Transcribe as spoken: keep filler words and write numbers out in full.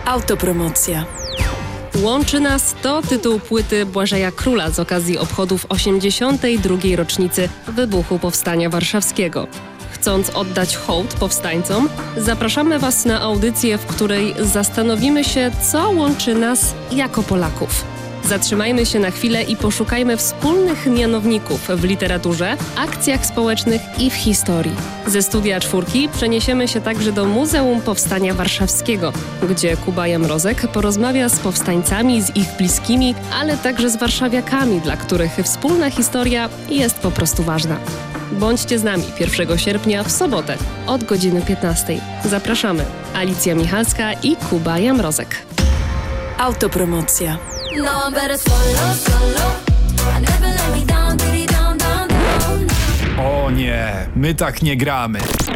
Autopromocja. Łączy nas to tytuł płyty Błażeja Króla z okazji obchodów osiemdziesiątej drugiej rocznicy wybuchu Powstania Warszawskiego. Chcąc oddać hołd powstańcom, zapraszamy Was na audycję, w której zastanowimy się, co łączy nas jako Polaków. Zatrzymajmy się na chwilę i poszukajmy wspólnych mianowników w literaturze, akcjach społecznych i w historii. Ze studia Czwórki przeniesiemy się także do Muzeum Powstania Warszawskiego, gdzie Kuba Jamrozek porozmawia z powstańcami, z ich bliskimi, ale także z warszawiakami, dla których wspólna historia jest po prostu ważna. Bądźcie z nami pierwszego sierpnia w sobotę od godziny piętnastej. Zapraszamy. Alicja Michalska i Kuba Jamrozek. Autopromocja. O nie, my tak nie gramy.